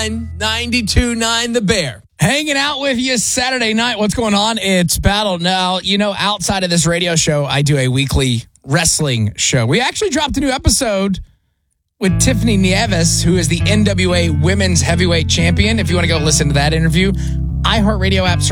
92.9 The Bear. Hanging out with you Saturday night. What's going on? It's Battle. Now, outside of this radio show, I do a weekly wrestling show. We actually dropped a new episode with Tiffany Nieves, who is the NWA Women's Heavyweight Champion. If you want to go listen to that interview, iHeartRadio app.